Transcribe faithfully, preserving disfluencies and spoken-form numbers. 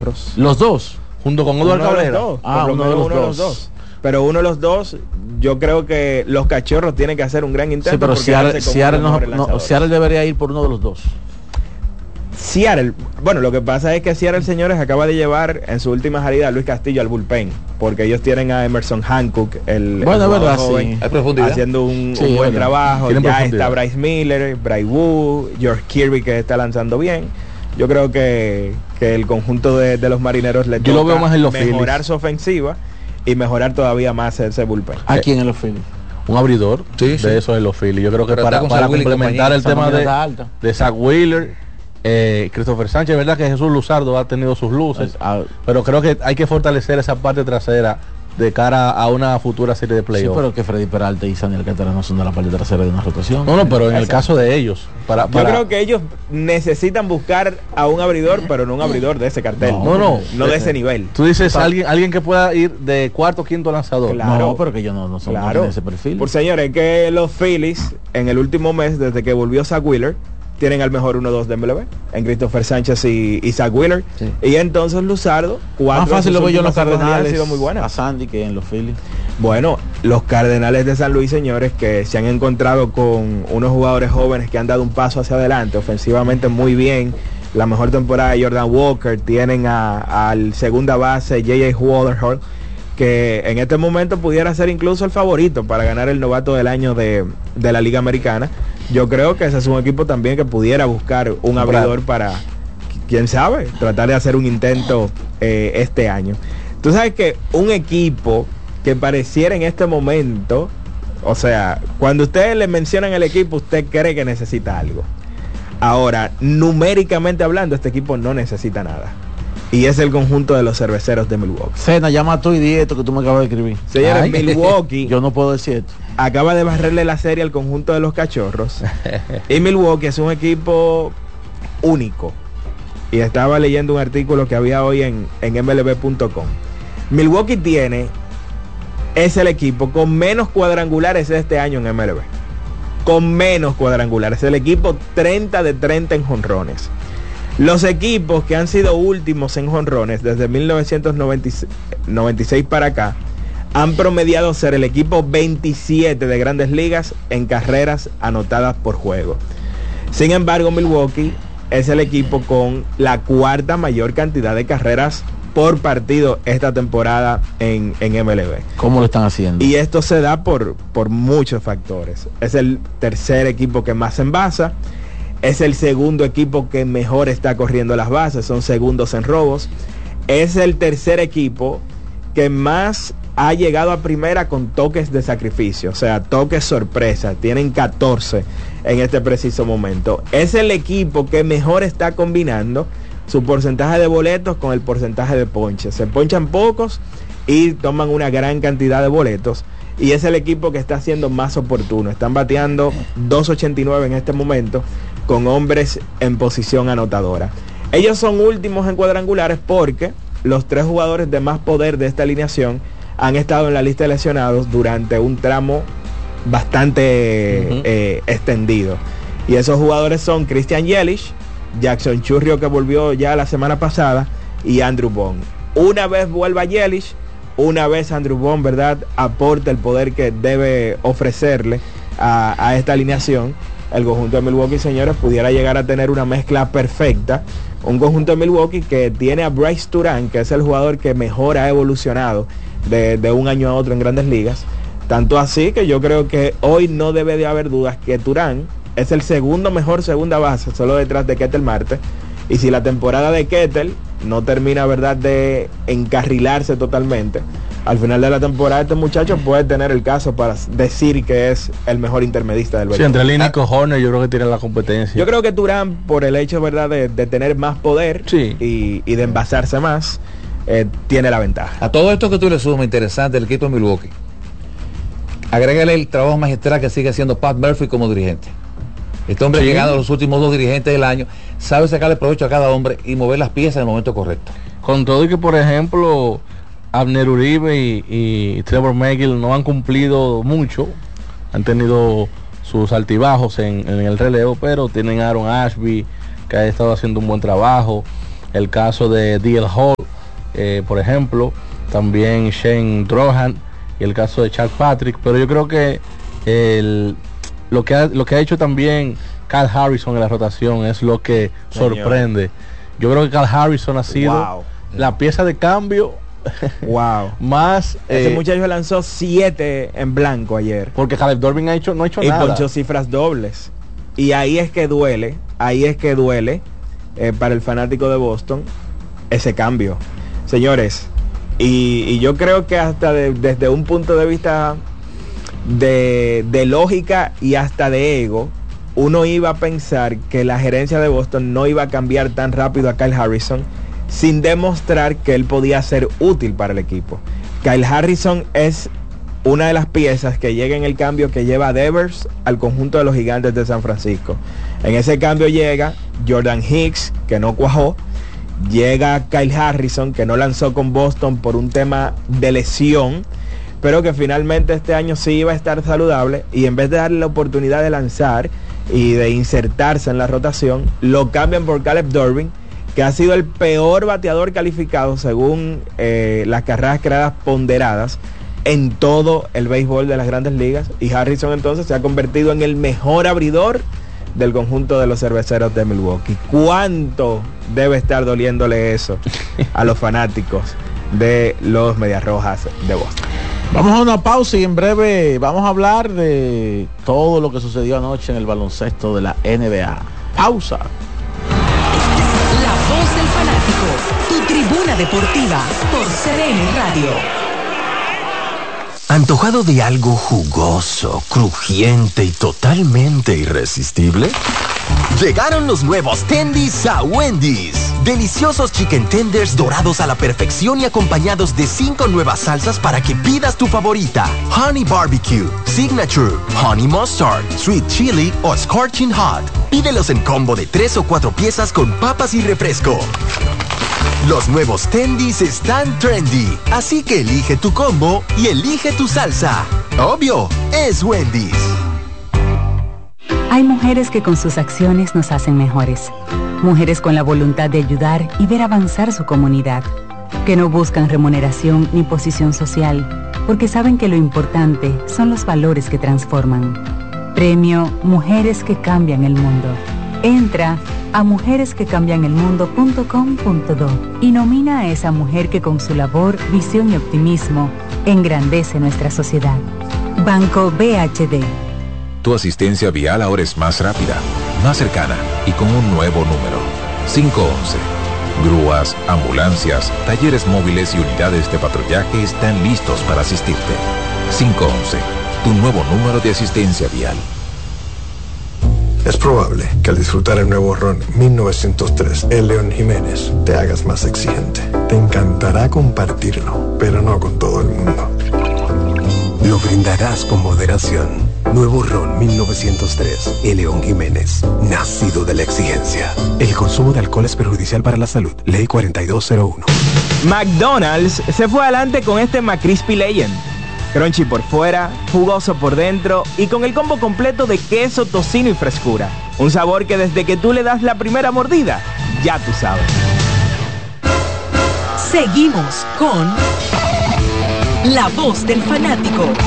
Cachorros. ¿Los dos? ¿Junto con Eduardo Cabrera? Ah, uno, de los, uno de los dos. Pero uno de los dos, yo creo que los Cachorros tienen que hacer un gran intento. Sí, pero Seattle, Seattle, no, no, Seattle debería ir por uno de los dos. Seattle, bueno, lo que pasa es que Seattle, señores, acaba de llevar en su última salida a Luis Castillo al bullpen, porque ellos tienen a Emerson Hancock, el, bueno, el verdad, joven, sí. Hay profundidad, haciendo un, sí, un buen verdad. trabajo. Ya profundidad. Está Bryce Miller, Bryce Wu, George Kirby, que está lanzando bien. Yo creo que, que el conjunto de, de los Marineros le Yo lo veo más en los mejorar Phillies. su ofensiva y mejorar todavía más ese bullpen. ¿A quién en los Phillies? Un abridor sí, de sí. Eh, eso en los Phillies. Yo creo que Pero para, para complementar el tema de, alta. de Zach Wheeler, eh, Christopher Sánchez, verdad que Jesús Luzardo ha tenido sus luces, Ah, pero creo que hay que fortalecer esa parte trasera de cara a una futura serie de sí, playoffs. pero que Freddy Peralta y Sandy Alcántara no son de la parte trasera de una rotación. No, no, pero en el Exacto. caso de ellos, para, Yo para- creo que ellos necesitan buscar a un abridor, pero no un abridor de ese cartel. No, no. No de ese nivel. tú dices Pa- alguien alguien que pueda ir de cuarto o quinto lanzador. Claro. No, pero que ellos no, no son no Claro. tienen ese perfil. Por señores, que los Phillies en el último mes, desde que volvió Zach Wheeler, tienen al mejor uno dos de M L B, en Christopher Sánchez y, y Zach Wheeler. Sí. Y entonces Luzardo, cuatro Más fácil de lo sus veo yo en los últimas temporadas Cardenales han sido muy a buenas. Sandy que en los Phillies. Bueno, los Cardenales de San Luis, señores, que se han encontrado con unos jugadores jóvenes que han dado un paso hacia adelante, ofensivamente muy bien. La mejor temporada de Jordan Walker, tienen a- al segunda base J J Waterhall, que en este momento pudiera ser incluso el favorito para ganar el novato del año de, de la Liga Americana. Yo creo que ese es un equipo también que pudiera buscar un abridor para, quién sabe, tratar de hacer un intento eh, este año. Tú sabes que un equipo que pareciera en este momento, o sea, cuando ustedes le mencionan el equipo, usted cree que necesita algo. Ahora, numéricamente hablando, este equipo no necesita nada. Y es el conjunto de los cerveceros de Milwaukee. Cena, llama tú y di esto que tú me acabas de escribir. Señores, Ay, Milwaukee yo no puedo decir esto. acaba de barrerle la serie al conjunto de los Cachorros. Y Milwaukee es un equipo único. Y estaba leyendo un artículo que había hoy en, en M L B punto com. Milwaukee tiene, es el equipo con menos cuadrangulares este año en M L B. Con menos cuadrangulares. El equipo treinta de treinta en jonrones. Los equipos que han sido últimos en jonrones desde mil novecientos noventa y seis para acá han promediado ser el equipo veintisiete de Grandes Ligas en carreras anotadas por juego. Sin embargo, Milwaukee es el equipo con la cuarta mayor cantidad de carreras por partido esta temporada en, en M L B. ¿Cómo lo están haciendo? Y esto se da por, por muchos factores. Es el tercer equipo que más envasa. Es el segundo equipo que mejor está corriendo las bases. Son segundos en robos. Es el tercer equipo que más ha llegado a primera con toques de sacrificio. O sea, toques sorpresa. Tienen catorce en este preciso momento. Es el equipo que mejor está combinando su porcentaje de boletos con el porcentaje de ponches. Se ponchan pocos y toman una gran cantidad de boletos. Y es el equipo que está siendo más oportuno. Están bateando dos ochenta y nueve en este momento con hombres en posición anotadora. Ellos son últimos en cuadrangulares porque los tres jugadores de más poder de esta alineación han estado en la lista de lesionados durante un tramo bastante uh-huh. eh, extendido. Y esos jugadores son Christian Yelich, Jackson Churrio, que volvió ya la semana pasada, y Andrew Bond. Una vez vuelva Yelich, una vez Andrew Bond, ¿verdad?, aporta el poder que debe ofrecerle a, a esta alineación, el conjunto de Milwaukee, señores, pudiera llegar a tener una mezcla perfecta. Un conjunto de Milwaukee que tiene a Bryce Turán, que es el jugador que mejor ha evolucionado de, de un año a otro en Grandes Ligas. Tanto así que yo creo que hoy no debe de haber dudas que Turán es el segundo mejor segunda base, solo detrás de Ketel Marte. Y si la temporada de Ketel no termina, ¿verdad?, de encarrilarse totalmente, al final de la temporada este muchacho puede tener el caso para decir que es el mejor intermedista del béisbol. Sí, entre él y Nico Horner yo creo que tiene la competencia. Yo creo que Turán, por el hecho, ¿verdad?, de, de tener más poder, sí, y, y de envasarse más, eh, tiene la ventaja. A todo esto que tú le sumas, interesante, el equipo de Milwaukee, agrégale el trabajo magistral que sigue haciendo Pat Murphy como dirigente. Este hombre, sí, llegando a los últimos dos dirigentes del año, sabe sacarle provecho a cada hombre y mover las piezas en el momento correcto. Con todo y que, por ejemplo, Abner Uribe y, y Trevor Megill no han cumplido mucho, han tenido sus altibajos en, en el relevo, pero tienen a Aaron Ashby, que ha estado haciendo un buen trabajo. el caso de D L Hall, eh, por ejemplo, también Shane Drohan y el caso de Chuck Patrick, pero yo creo que el, lo que ha, lo que ha hecho también Kyle Harrison en la rotación es lo que Señor. sorprende. Yo creo que Kyle Harrison ha sido wow. la pieza de cambio. Wow. Más ese eh, muchacho lanzó siete en blanco ayer. Porque Caleb Durbin ha hecho, no ha hecho y nada. Y ponchó cifras dobles. Y ahí es que duele, ahí es que duele eh, para el fanático de Boston ese cambio. Señores, y, y yo creo que hasta de, desde un punto de vista de, de lógica y hasta de ego, uno iba a pensar que la gerencia de Boston no iba a cambiar tan rápido a Kyle Harrison sin demostrar que él podía ser útil para el equipo. Kyle Harrison es una de las piezas que llega en el cambio que lleva a Devers al conjunto de los Gigantes de San Francisco. En ese cambio llega Jordan Hicks, que no cuajó. Llega Kyle Harrison, que no lanzó con Boston por un tema de lesión, pero que finalmente este año sí iba a estar saludable, y en vez de darle la oportunidad de lanzar y de insertarse en la rotación, lo cambian por Caleb Durbin, que ha sido el peor bateador calificado según eh, las carreras creadas ponderadas en todo el béisbol de las Grandes Ligas, y Harrison entonces se ha convertido en el mejor abridor del conjunto de los Cerveceros de Milwaukee. ¿Cuánto debe estar doliéndole eso a los fanáticos de los Medias Rojas de Boston? Vamos a una pausa y en breve vamos a hablar de todo lo que sucedió anoche en el baloncesto de la N B A. Pausa. La voz del fanático, tu tribuna deportiva por C D N Radio. ¿Antojado de algo jugoso, crujiente y totalmente irresistible? Llegaron los nuevos Tendies a Wendy's. Deliciosos chicken tenders dorados a la perfección y acompañados de cinco nuevas salsas para que pidas tu favorita. Honey Barbecue, Signature, Honey Mustard, Sweet Chili o Scorching Hot. Pídelos en combo de tres o cuatro piezas con papas y refresco. Los nuevos Tendies están trendy, así que elige tu combo y elige tu salsa. Obvio, es Wendy's. Hay mujeres que con sus acciones nos hacen mejores. Mujeres con la voluntad de ayudar y ver avanzar su comunidad. Que no buscan remuneración ni posición social, porque saben que lo importante son los valores que transforman. Premio Mujeres que Cambian el Mundo. Entra a mujeres que cambian el mundo punto com punto do y nomina a esa mujer que con su labor, visión y optimismo engrandece nuestra sociedad. Banco B H D. Tu asistencia vial ahora es más rápida, más cercana y con un nuevo número. cinco once. Grúas, ambulancias, talleres móviles y unidades de patrullaje están listos para asistirte. cinco once. Tu nuevo número de asistencia vial. Es probable que al disfrutar el nuevo ron mil novecientos tres, el León Jiménez, te hagas más exigente. Te encantará compartirlo, pero no con todo el mundo. Lo brindarás con moderación. Nuevo ron mil novecientos tres, el León Jiménez, nacido de la exigencia. El consumo de alcohol es perjudicial para la salud. Ley cuarenta y dos cero uno. McDonald's se fue adelante con este McCrispy Legend. Crunchy por fuera, jugoso por dentro y con el combo completo de queso, tocino y frescura. Un sabor que desde que tú le das la primera mordida, ya tú sabes. Seguimos con La Voz del Fanático.